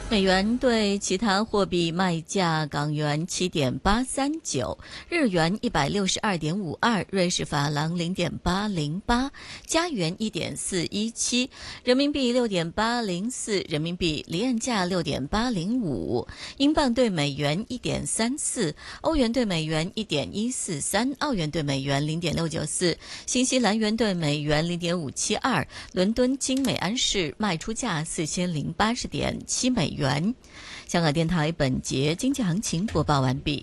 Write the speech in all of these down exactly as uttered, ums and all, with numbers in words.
美元对其他货币卖价：港元七点八三九，日元一百六十二点五二，瑞士法郎零点八零八，加元一点四一七，人民币六点八零四，人民币离岸价六点八零五，英镑对美元一点三四，欧元对美元一点一四三，澳元对美元零点六九四，新西兰元对美元零点五七二，伦敦金美安市卖出价四千零八十点七美元。香港电台本节经济行情播报完毕。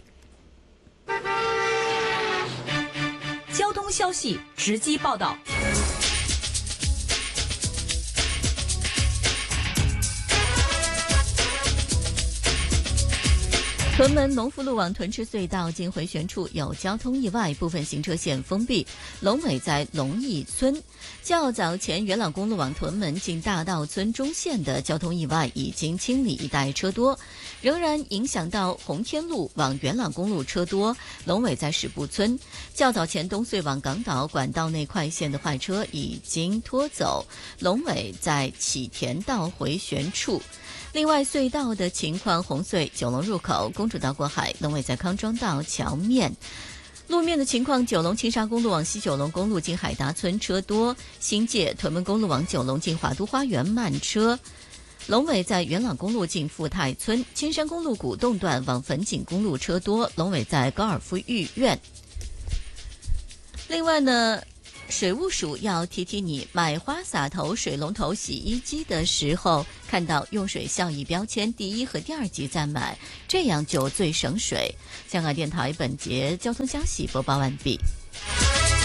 交通消息直击报道。 屯门农福路往屯赤隧道经回旋处有交通意外，部分行车线封闭。龙尾在龙义村。较早前元朗公路往屯门经大道村中线的交通意外已经清理，一带车多，仍然影响到红天路往元朗公路车多。龙尾在史部村。较早前东隧往港岛管道内快线的坏车已经拖走，龙尾在启田道回旋处。另外隧道的情况，红隧九龙入口公主道过海，龙尾在康庄道桥面。路面的情况，九龙青沙公路往西九龙公路经海达村车多，新界屯门公路往九龙进华都花园慢车。龙尾在元朗公路进富泰村，青山公路古洞段往粉锦公路车多，龙尾在高尔夫御苑。另外呢，水务署要提提你，买花洒头、水龙头、洗衣机的时候，看到用水效益标签第一和第二级再买，这样就最省水。香港电台本节交通消息播报完毕。